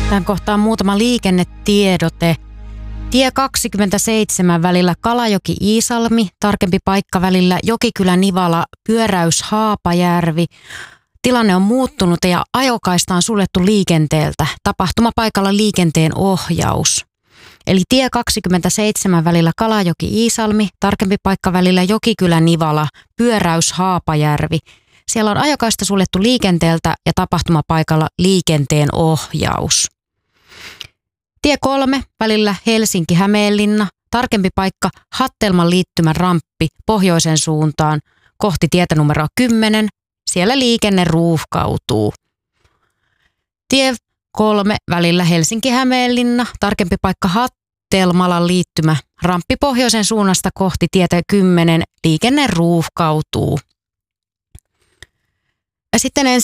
Tämän kohtaan muutama liikennetiedote. Tie 27 välillä Kalajoki-Iisalmi, tarkempi paikka välillä Jokikylä-Nivala, pyöräys Haapajärvi. Tilanne on muuttunut ja ajokaista on suljettu liikenteeltä. Tapahtumapaikalla liikenteen ohjaus. Eli tie 27 välillä Kalajoki-Iisalmi, tarkempi paikka välillä Jokikylä-Nivala, pyöräys Haapajärvi. Siellä on ajokaista suljettu liikenteeltä ja tapahtumapaikalla liikenteen ohjaus. Tie 3 välillä Helsinki-Hämeenlinna, tarkempi paikka Hattelman liittymän ramppi pohjoisen suuntaan kohti tietä numero 10. Siellä liikenne ruuhkautuu. Tie 3 välillä Helsinki-Hämeenlinna, tarkempi paikka Hattelmalan liittymä ramppi pohjoisen suunnasta kohti tietä 10. Liikenne ruuhkautuu. Ja sitten